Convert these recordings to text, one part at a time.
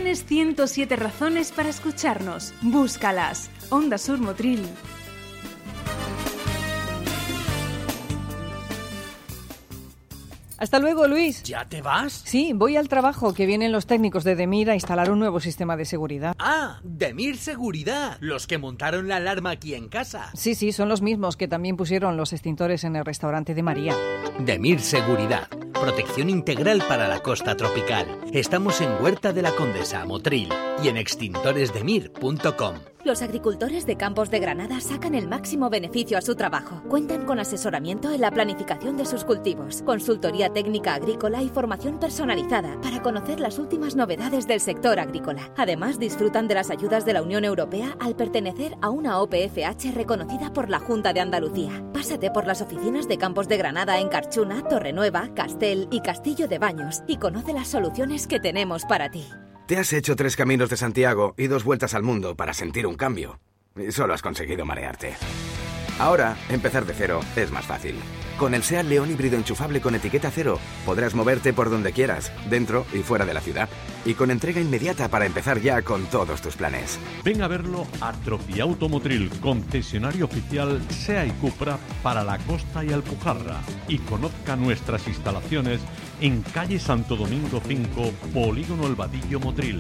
Tienes 107 razones para escucharnos. Búscalas. Onda Sur Motril. Hasta luego, Luis. ¿Ya te vas? Sí, voy al trabajo, que vienen los técnicos de Demir a instalar un nuevo sistema de seguridad. Ah, Demir Seguridad, los que montaron la alarma aquí en casa. Sí, son los mismos que también pusieron los extintores en el restaurante de María. Demir Seguridad, protección integral para la costa tropical. Estamos en Huerta de la Condesa, Motril, y en extintoresdemir.com. Los agricultores de Campos de Granada sacan el máximo beneficio a su trabajo. Cuentan con asesoramiento en la planificación de sus cultivos, consultoría técnica agrícola y formación personalizada para conocer las últimas novedades del sector agrícola. Además, disfrutan de las ayudas de la Unión Europea al pertenecer a una OPFH reconocida por la Junta de Andalucía. Pásate por las oficinas de Campos de Granada en Carchuna, Torrenueva, Castel y Castillo de Baños y conoce las soluciones que tenemos para ti. Te has hecho 3 caminos de Santiago y 2 vueltas al mundo para sentir un cambio. Y solo has conseguido marearte. Ahora, empezar de cero es más fácil. Con el SEAT León híbrido enchufable con etiqueta cero, podrás moverte por donde quieras, dentro y fuera de la ciudad. Y con entrega inmediata para empezar ya con todos tus planes. Ven a verlo a Tropiauto Motril, concesionario oficial SEA y Cupra para la costa y Alpujarra. Y conozca nuestras instalaciones en calle Santo Domingo 5, Polígono El Vadillo, Motril.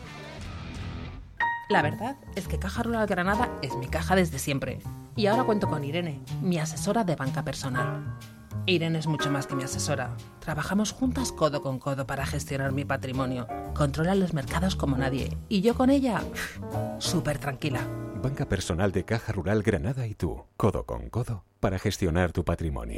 La verdad es que Caja Rural Granada es mi caja desde siempre. Y ahora cuento con Irene, mi asesora de banca personal. Irene es mucho más que mi asesora. Trabajamos juntas codo con codo para gestionar mi patrimonio. Controla los mercados como nadie. Y yo con ella, súper tranquila. Banca personal de Caja Rural Granada y tú, codo con codo, para gestionar tu patrimonio.